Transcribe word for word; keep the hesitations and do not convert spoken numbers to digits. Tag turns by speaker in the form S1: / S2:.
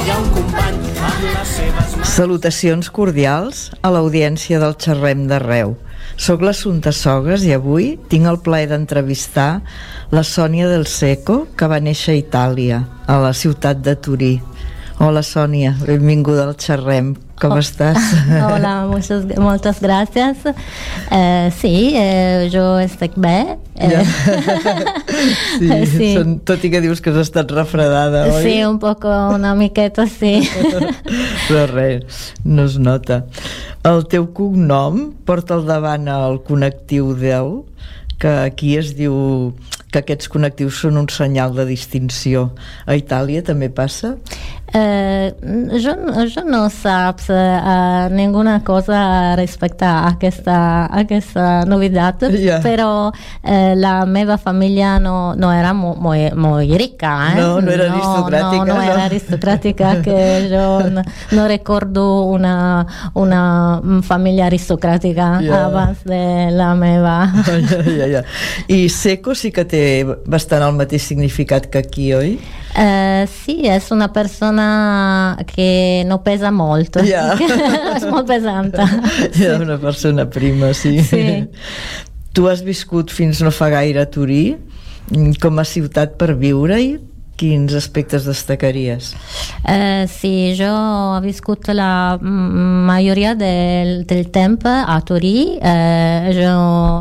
S1: Salutacions cordials a l'audiència del Xerrem d'Arreu. Soc l'Assumpta Sogas i avui tinc el plaer d'entrevistar la Sònia Del Secco, que va néixer a Itàlia, a la ciutat de Torí. Hola Sònia, benvinguda al Xerrem. Com oh. estàs?
S2: Hola, moltes, moltes gràcies. Eh, sí, eh, jo estic bé. Eh.
S1: Ja. Sí, sí. Són, tot i que dius que has estat refredada, oi?
S2: Sí, un poco, una miqueta, sí.
S1: Però res, no es nota. El teu cognom porta al davant el connectiu del, que aquí es diu que aquests connectius són un senyal de distinció. A Itàlia també passa?
S2: Eh, jo, jo no saps uh, ninguna cosa respecte a aquesta, a aquesta novetat, yeah. Però eh, la meva famiglia no, no era mo, molt, molt ricca. Eh?
S1: No, no era
S2: no,
S1: aristocràtica.
S2: No, no era aristocràtica, que jo no, no recordo una, una famiglia aristocràtica yeah. abans de la meva.
S1: Ja, ja, ja. I Secco sí que té bastant el mateix significat que aquí, oi?
S2: Uh, sí, és una persona que no pesa molt.
S1: Yeah.
S2: És molt pesanta.
S1: Sí. Yeah, una persona prima, sí.
S2: Sí.
S1: Tu has viscut fins no fa gaire a Torí com a ciutat per viure-hi. Quins aspectes destacaries?
S2: Uh, sí, jo he viscut la majoria del, del temps a Torí. Uh, jo